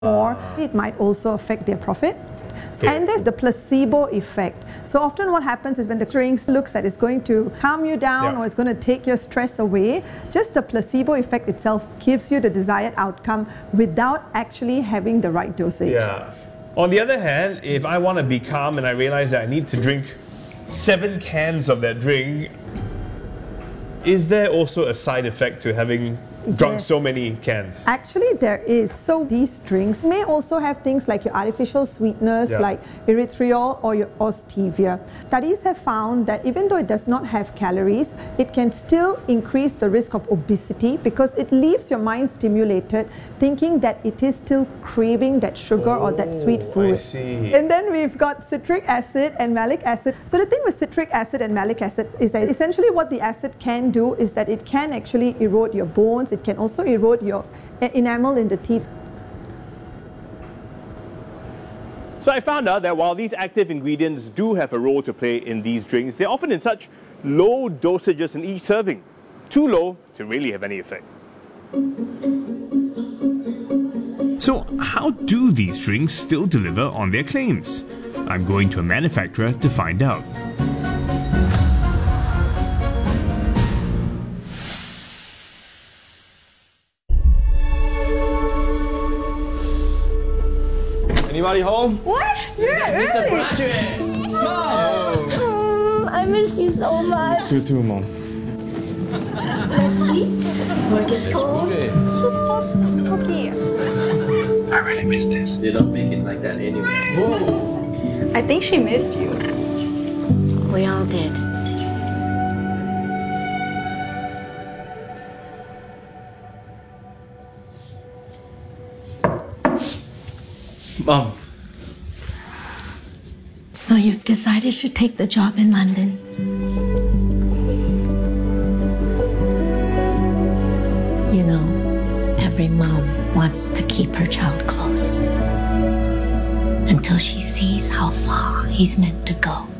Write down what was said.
more, it might also affect their profit. Okay. And there's the placebo effect. So often what happens is when the drinks looks that it's going to calm you down or it's going to take your stress away, just the placebo effect itself gives you the desired outcome without actually having the right dosage. Yeah. On the other hand, if I want to be calm and I realize that I need to drink 7 cans of that drink, is there also a side effect to having drunk Yes. so many cans? Actually, there is. So these drinks may also have things like your artificial sweeteners like erythritol or stevia. Studies have found that even though it does not have calories, it can still increase the risk of obesity because it leaves your mind stimulated, thinking that it is still craving that sugar or that sweet food. I see. And then we've got citric acid and malic acid. So the thing with citric acid and malic acid is that essentially what the acid can do is that it can actually erode your bones. It can also erode your enamel in the teeth. So I found out that while these active ingredients do have a role to play in these drinks, they're often in such low dosages in each serving. Too low to really have any effect. So how do these drinks still deliver on their claims? I'm going to a manufacturer to find out. Anybody home? What? You're early. I missed you so much. You too, Mom. Let's eat. Work is cold. Just cookie. I really miss this. You don't make it like that anyway. Whoa! I think she missed you. We all did. Mom. So you've decided to take the job in London? You know, every mom wants to keep her child close until she sees how far he's meant to go.